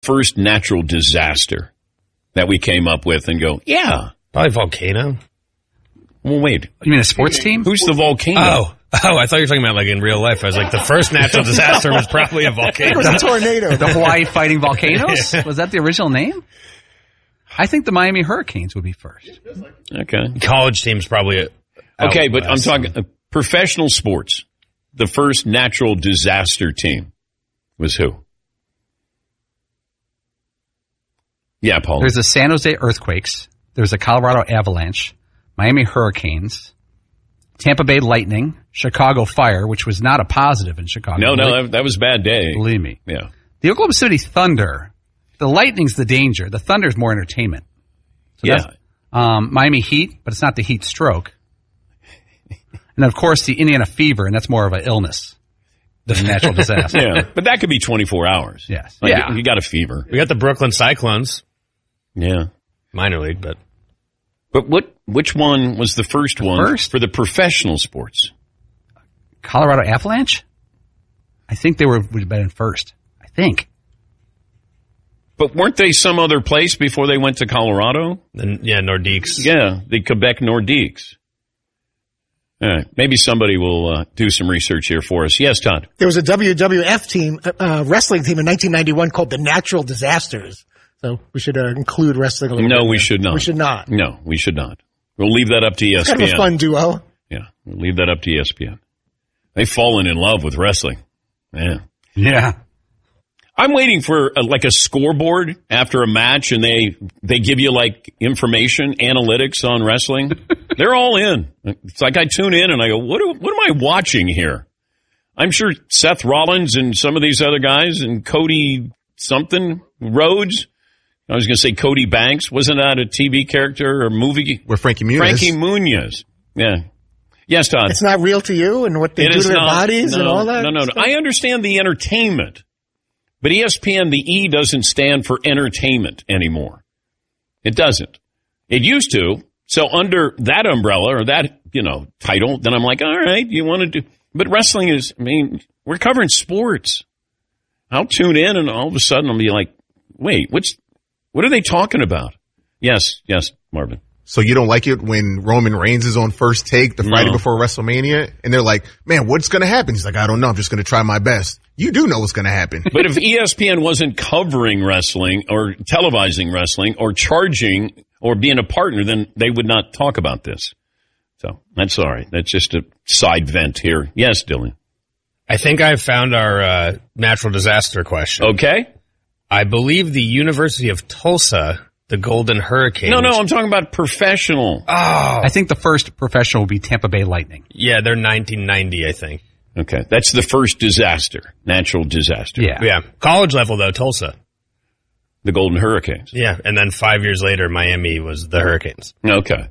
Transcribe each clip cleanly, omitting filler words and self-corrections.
first natural disaster that we came up with and go, yeah. Probably volcano. Well, wait. You mean a sports team? Who's the volcano? Oh, I thought you were talking about like in real life. I was like, the first natural disaster was probably a volcano. It was a tornado. The Hawaii Fighting Volcanoes? Was that the original name? I think the Miami Hurricanes would be first. Okay. College team's probably Okay, but I'm talking professional sports. The first natural disaster team was who? Yeah, Paul. There's the San Jose Earthquakes. There's the Colorado Avalanche, Miami Hurricanes, Tampa Bay Lightning, Chicago Fire, which was not a positive in Chicago. No, that was a bad day. Believe me. Yeah. The Oklahoma City Thunder. The Lightning's the danger. The Thunder's more entertainment. So yeah. Miami Heat, but it's not the heat stroke. And, of course, the Indiana Fever, and that's more of an illness than a natural disaster. Yeah, but that could be 24 hours. Yes. Like, yeah. You got a fever. We got the Brooklyn Cyclones. Yeah. Minor league, but. But which one was the first one for the professional sports? Colorado Avalanche? I think they would have been first. I think. But weren't they some other place before they went to Colorado? Yeah, Nordiques. Yeah, the Quebec Nordiques. All right, maybe somebody will do some research here for us. Yes, Todd. There was a WWF team, wrestling team in 1991 called the Natural Disasters. So we should include wrestling a little bit. No, we should not. We should not. No, we should not. We'll leave that up to ESPN. It's kind of a fun duo. Yeah, we'll leave that up to ESPN. They've fallen in love with wrestling. Man. Yeah. I'm waiting for like a scoreboard after a match, and they give you like information, analytics on wrestling. They're all in. It's like I tune in and I go, what am I watching here? I'm sure Seth Rollins and some of these other guys and Cody something Rhodes. I was going to say Cody Banks. Wasn't that a TV character or movie? Where Frankie Muniz. Frankie Muniz. Yeah. Yes, Todd. It's not real to you and what they do to their bodies and all that? No. I understand the entertainment. But ESPN, the E doesn't stand for entertainment anymore. It doesn't. It used to. So under that umbrella or that, title, then I'm like, all right, you want to do. But wrestling is, we're covering sports. I'll tune in and all of a sudden I'll be like, wait, what are they talking about? Yes, Marvin. So you don't like it when Roman Reigns is on First Take the Friday before WrestleMania and they're like, man, what's going to happen? He's like, I don't know. I'm just going to try my best. You do know what's going to happen. But if ESPN wasn't covering wrestling or televising wrestling or charging or being a partner, then they would not talk about this. So that's all right. That's just a side vent here. Yes, Dylan. I think I've found our natural disaster question. Okay. I believe the University of Tulsa, the Golden Hurricane. No, I'm talking about professional. Oh. I think the first professional will be Tampa Bay Lightning. Yeah, they're 1990, I think. Okay, that's the first disaster, natural disaster. Yeah. College level, though, Tulsa. The Golden Hurricanes. Yeah, and then 5 years later, Miami was the Hurricanes. Okay.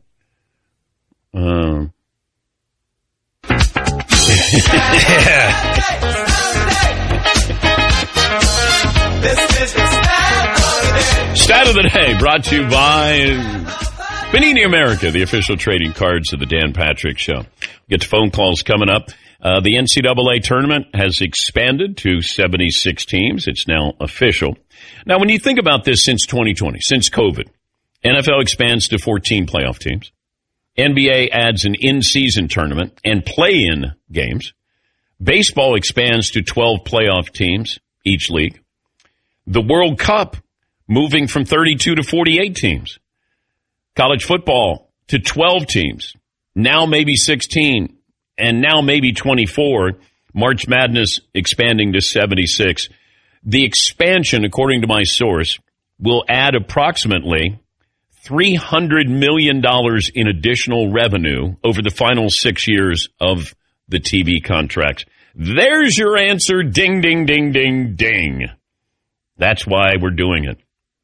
Stat of the day brought to you by Panini America, the official trading cards of the Dan Patrick Show. Get to phone calls coming up. The NCAA tournament has expanded to 76 teams. It's now official. Now, when you think about this since 2020, since COVID, NFL expands to 14 playoff teams. NBA adds an in-season tournament and play-in games. Baseball expands to 12 playoff teams, each league. The World Cup moving from 32 to 48 teams. College football to 12 teams. Now maybe 16. And now maybe 24, March Madness expanding to 76. The expansion, according to my source, will add approximately $300 million in additional revenue over the final 6 years of the TV contracts. There's your answer. Ding, ding, ding, ding, ding. That's why we're doing it.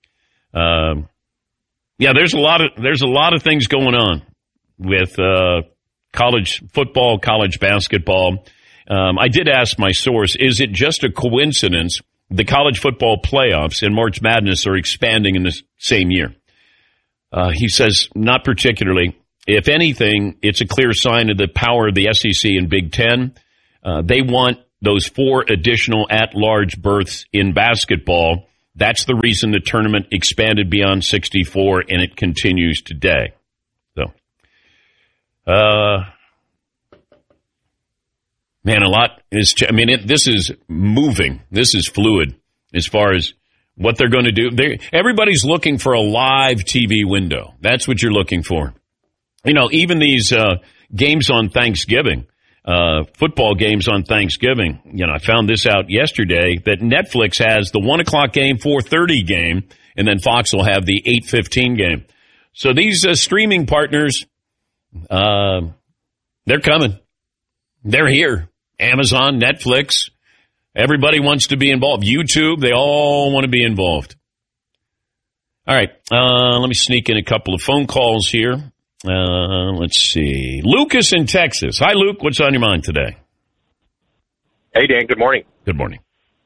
There's a lot of things going on with college football, college basketball. I did ask my source, is it just a coincidence the college football playoffs and March Madness are expanding in the same year? He says, not particularly. If anything, it's a clear sign of the power of the SEC and Big Ten. They want those 4 additional at-large berths in basketball That's the reason the tournament expanded beyond 64, and it continues today. So, man, a lot is. This is moving. This is fluid as far as what they're going to do. Everybody's looking for a live TV window. That's what you're looking for. Even these games on Thanksgiving. Football games on Thanksgiving. I found this out yesterday that Netflix has the 1:00 game, 4:30 game, and then Fox will have the 8:15 game. So these streaming partners, they're coming. They're here. Amazon, Netflix, everybody wants to be involved. YouTube, they all want to be involved. All right, let me sneak in a couple of phone calls here. Let's see. Lucas in Texas. Hi, Luke. What's on your mind today? Hey, Dan. Good morning. Good morning.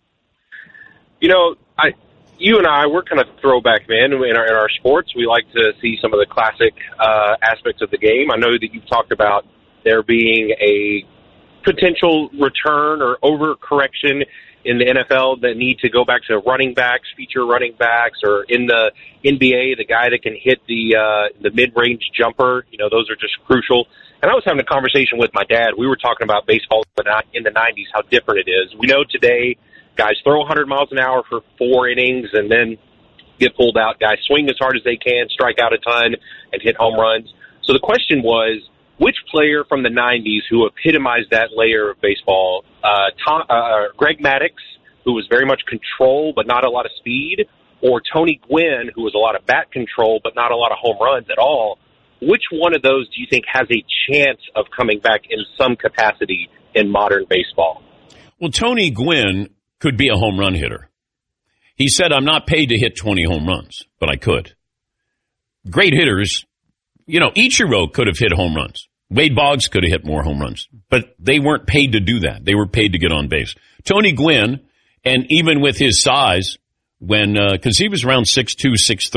You and I, we're kind of throwback men in our sports. We like to see some of the classic aspects of the game. I know that you've talked about there being a potential return or overcorrection in the NFL that need to go back to running backs, feature running backs, or in the NBA, the guy that can hit the mid-range jumper. Those are just crucial. And I was having a conversation with my dad. We were talking about baseball in the 90s, how different it is. We know today guys throw 100 miles an hour for 4 innings and then get pulled out. Guys swing as hard as they can, strike out a ton, and hit home runs. So the question was, which player from the 90s who epitomized that layer of baseball, Greg Maddux, who was very much control but not a lot of speed, or Tony Gwynn, who was a lot of bat control but not a lot of home runs at all, which one of those do you think has a chance of coming back in some capacity in modern baseball? Well, Tony Gwynn could be a home run hitter. He said, I'm not paid to hit 20 home runs, but I could. Great hitters. Ichiro could have hit home runs. Wade Boggs could have hit more home runs, but they weren't paid to do that. They were paid to get on base. Tony Gwynn, and even with his size, because he was around 6'2",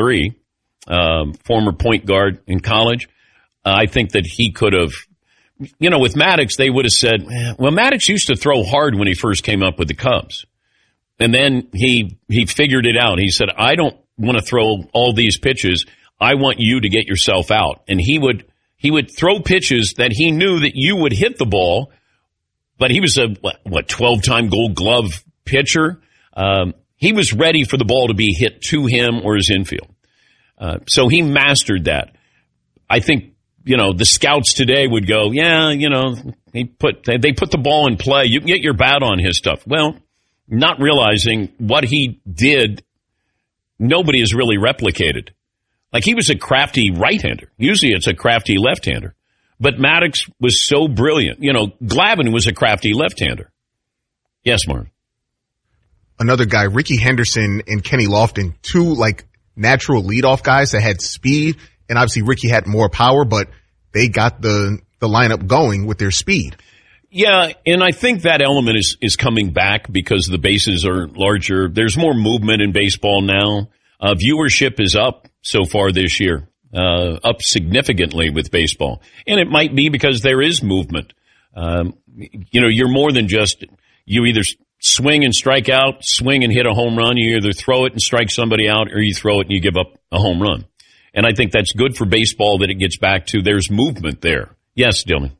6'3", former point guard in college, I think that he could have, with Maddux, they would have said, well, Maddux used to throw hard when he first came up with the Cubs. And then he figured it out. He said, I don't want to throw all these pitches. I want you to get yourself out. And he would throw pitches that he knew that you would hit the ball, but he was a 12-time Gold Glove pitcher. He was ready for the ball to be hit to him or his infield. So he mastered that. I think, the scouts today would go, they put the ball in play. You can get your bat on his stuff. Well, not realizing what he did, nobody has really replicated. Like, he was a crafty right-hander. Usually it's a crafty left-hander. But Maddux was so brilliant. Glavine was a crafty left-hander. Yes, Marv. Another guy, Ricky Henderson and Kenny Lofton, two, natural leadoff guys that had speed. And obviously Ricky had more power, but they got the lineup going with their speed. Yeah, and I think that element is coming back because the bases are larger. There's more movement in baseball now. Viewership is up so far this year, up significantly with baseball. And it might be because there is movement. You're more than just, you either swing and strike out, swing and hit a home run. You either throw it and strike somebody out, or you throw it and you give up a home run. And I think that's good for baseball that it gets back to there's movement there. Yes, Dylan.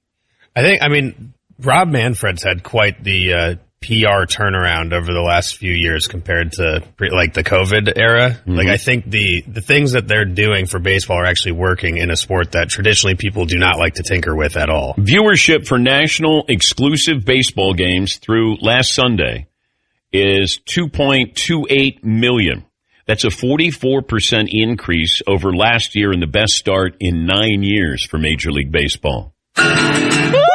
Rob Manfred's had quite the PR turnaround over the last few years compared to the COVID era. Mm-hmm. I think the things that they're doing for baseball are actually working in a sport that traditionally people do not like to tinker with at all. Viewership for national exclusive baseball games through last Sunday is 2.28 million. That's a 44% increase over last year and the best start in 9 years for Major League Baseball.